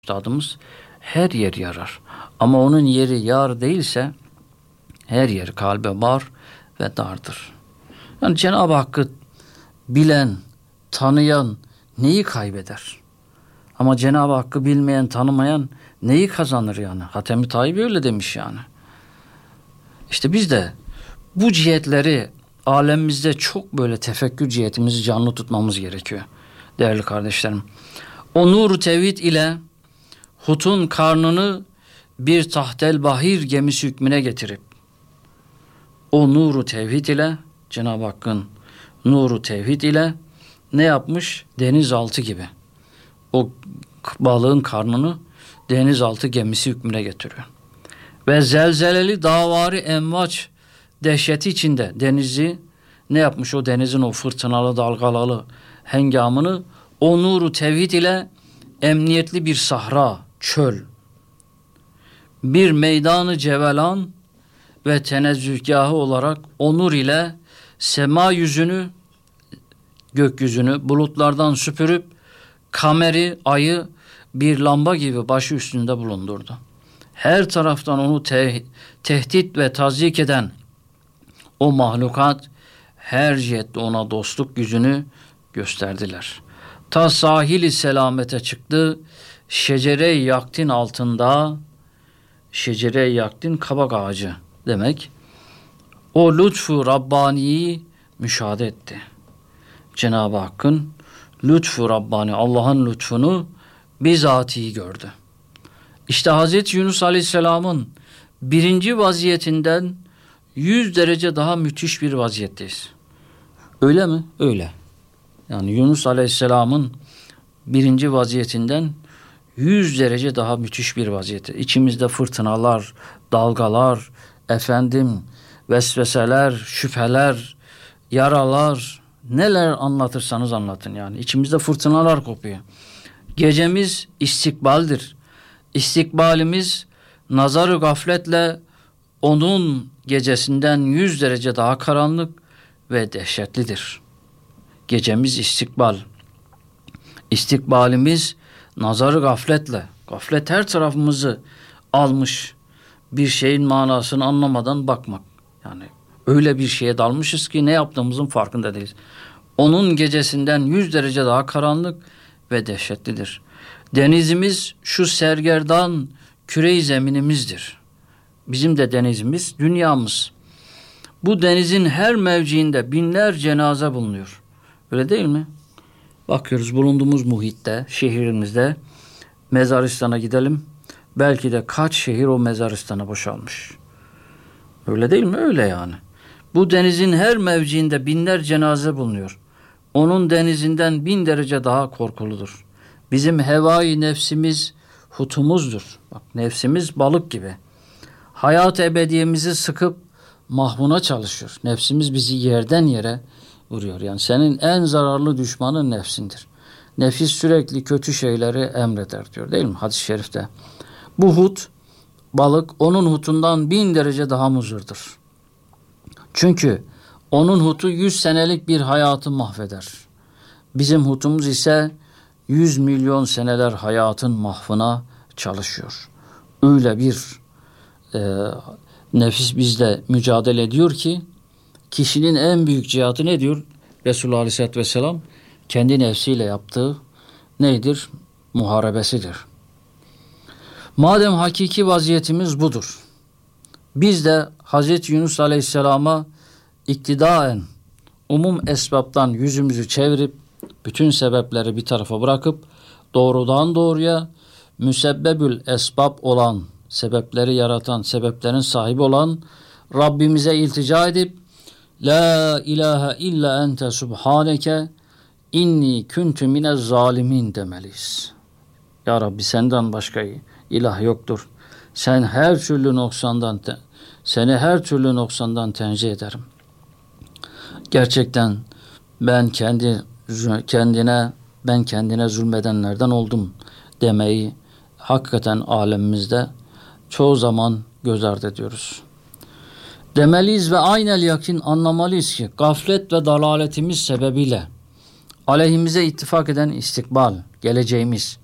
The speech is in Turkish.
üstadımız her yer yarar. Ama onun yeri yar değilse her yer kalbe bar ve dardır. Yani Cenab-ı Hakk'ı bilen, tanıyan neyi kaybeder? Ama Cenab-ı Hakk'ı bilmeyen, tanımayan neyi kazanır yani? Hatem-i Tayyip öyle demiş yani. İşte biz de bu cihetleri alemimizde çok böyle tefekkür cihetimizi canlı tutmamız gerekiyor. Değerli kardeşlerim. O nur-u tevhid ile Hut'un karnını bir tahtel bahir gemisi hükmüne getirip o nuru tevhid ile Cenab-ı Hakk'ın nuru tevhid ile ne yapmış? Denizaltı gibi. O balığın karnını denizaltı gemisi hükmüne getiriyor. Ve zelzeleli davari emvaç dehşeti içinde denizi ne yapmış? O denizin o fırtınalı dalgalı hengamını o nuru tevhid ile emniyetli bir sahra, çöl, bir meydanı cevelan ve tenezzühgahı olarak o nur ile sema yüzünü, gökyüzünü bulutlardan süpürüp kameri, ayı bir lamba gibi başı üstünde bulundurdu. Her taraftan onu tehdit ve tazyik eden o mahlukat her cihette ona dostluk yüzünü gösterdiler. Ta sahili selamete çıktı. Şecere-i yaktin altında, şecere-i yaktin kabak ağacı demek. O lütfu Rabbani'yi müşahede etti. Cenab-ı Hakk'ın lütfu Rabbani, Allah'ın lütfunu bizatihi gördü. İşte Hazreti Yunus Aleyhisselam'ın birinci vaziyetinden 100 derece daha müthiş bir vaziyetteyiz. Öyle mi? Öyle. Yani Yunus Aleyhisselam'ın birinci vaziyetinden 100 derece daha müthiş bir vaziyette. İçimizde fırtınalar, dalgalar, vesveseler, şüpheler, yaralar, neler anlatırsanız anlatın yani. İçimizde fırtınalar kopuyor. Gecemiz istikbaldir. İstikbalimiz nazar-ı gafletle onun gecesinden 100 derece daha karanlık ve dehşetlidir. Gecemiz istikbal. İstikbalimiz nazarı gafletle. Gaflet her tarafımızı almış. Bir şeyin manasını anlamadan bakmak. Yani öyle bir şeye dalmışız ki ne yaptığımızın farkında değiliz. Onun gecesinden 100 derece daha karanlık ve dehşetlidir. Denizimiz şu sergerdan küre-i zeminimizdir. Bizim de denizimiz dünyamız. Bu denizin her mevciinde binler cenaze bulunuyor. Öyle değil mi? Bakıyoruz bulunduğumuz muhitte, şehrimizde mezaristan'a gidelim. Belki de kaç şehir o mezaristana boşalmış. Öyle değil mi? Öyle yani. Bu denizin her mevciinde binler cenaze bulunuyor. Onun denizinden 1000 derece daha korkuludur. Bizim hevai nefsimiz hutumuzdur. Bak nefsimiz balık gibi. Hayat ebediyemizi sıkıp mahvuna çalışıyor. Nefsimiz bizi yerden yere vuruyor. Yani senin en zararlı düşmanın nefsindir. Nefis sürekli kötü şeyleri emreder diyor değil mi hadis-i şerifte? Bu hut, balık onun hutundan 1000 derece daha muzurdur. Çünkü onun hutu 100 senelik bir hayatı mahveder. Bizim hutumuz ise 100 milyon seneler hayatın mahvına çalışıyor. Öyle bir nefis bizle mücadele ediyor ki kişinin en büyük cihatı ne diyor? Resulullah Aleyhisselatü Vesselam kendi nefsiyle yaptığı nedir? Muharebesidir. Madem hakiki vaziyetimiz budur. Biz de Hazreti Yunus Aleyhisselam'a iktidaen umum esbaptan yüzümüzü çevirip bütün sebepleri bir tarafa bırakıp doğrudan doğruya müsebbebül esbab olan, sebepleri yaratan, sebeplerin sahibi olan Rabbimize iltica edip La ilahe illa ente subhaneke inni kuntu minez zalimin demeliyiz. Ya Rabbi senden başka ilah yoktur. Seni her türlü noksandan tenzih ederim. Gerçekten ben kendine zulmedenlerden oldum demeyi hakikaten alemimizde çoğu zaman göz ardı ediyoruz. Demeliyiz ve aynel yakin anlamalıyız ki gaflet ve dalaletimiz sebebiyle aleyhimize ittifak eden istikbal, geleceğimiz